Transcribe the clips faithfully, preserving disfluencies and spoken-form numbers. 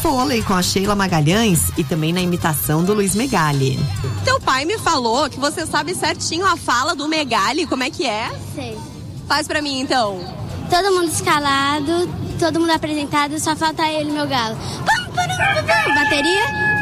vôlei com a Sheila Magalhães e também na imitação do Luiz Megali. Teu pai me falou que você sabe certinho a fala do Megali, como é que é? Sei. Faz pra mim então. Todo mundo escalado, todo mundo apresentado, só falta ele, meu galo. Bateria?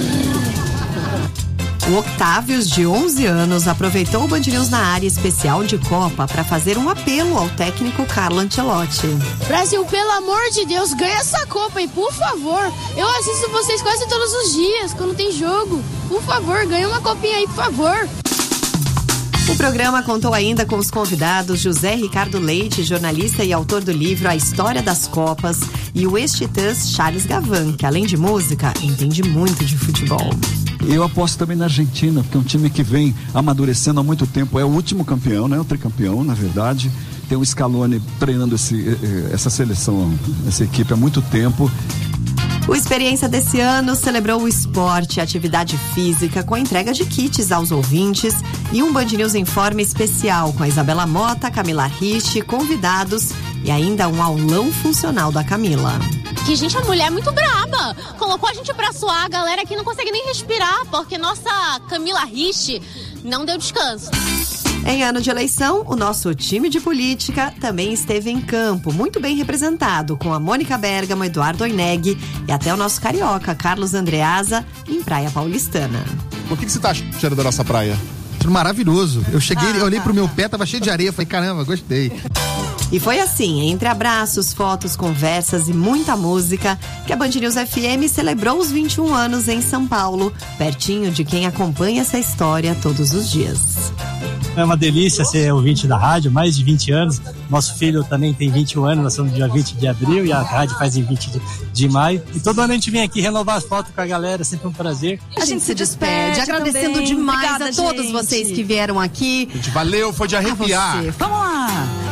O Octávios, de onze anos, aproveitou o Band News na área especial de Copa para fazer um apelo ao técnico Carlo Ancelotti. Brasil, pelo amor de Deus, ganha essa Copa aí, por favor. Eu assisto vocês quase todos os dias, quando tem jogo. Por favor, ganha uma copinha aí, por favor. O programa contou ainda com os convidados José Ricardo Leite, jornalista e autor do livro A História das Copas, e o ex-titãs Charles Gavan, que além de música, entende muito de futebol. Eu aposto também na Argentina, porque é um time que vem amadurecendo há muito tempo. É o último campeão, né? O tricampeão, na verdade. Tem o Scaloni treinando esse, essa seleção, essa equipe há muito tempo. O Experiência desse ano celebrou o esporte e a atividade física com a entrega de kits aos ouvintes e um Band News em forma especial com a Isabela Mota, Camila Ricci, convidados e ainda um aulão funcional da Camila. Que, gente, a mulher é muito braba. Colocou a gente pra suar, a galera aqui não consegue nem respirar, porque nossa Camila Ricci não deu descanso. Em ano de eleição, o nosso time de política também esteve em campo, muito bem representado, com a Mônica Bergamo, Eduardo Oineg e até o nosso carioca, Carlos Andreasa, em Praia Paulistana. O que, que você tá achando da nossa praia? Maravilhoso. Eu cheguei, Ah, eu olhei tá, pro meu tá. pé, tava cheio de areia, falei, caramba, gostei. E foi assim, entre abraços, fotos, conversas e muita música, que a Band News F M celebrou os vinte e um anos em São Paulo, pertinho de quem acompanha essa história todos os dias. É uma delícia ser ouvinte da rádio, mais de vinte anos. Nosso filho também tem vinte e um anos, nós somos dia vinte de abril e a rádio faz em vinte de, de maio. E todo ano a gente vem aqui renovar as fotos com a galera, é sempre um prazer. A gente se despede, agradecendo também. demais Obrigada, a todos gente. vocês que vieram aqui. Gente, valeu, foi de arrepiar. A você. Vamos lá!